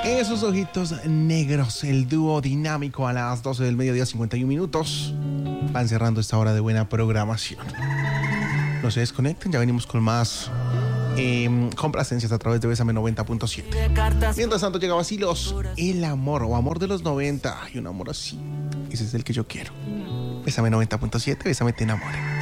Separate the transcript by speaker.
Speaker 1: Esos ojitos negros, el dúo dinámico a las 12 del mediodía, 51 minutos. Van cerrando esta hora de buena programación. No se desconecten, ya venimos con más complacencias a través de Bésame 90.7. Mientras tanto llega Vacilos, el amor o amor de los 90. Y un amor así, ese es el que yo quiero. Bésame 90.7, Bésame te enamore.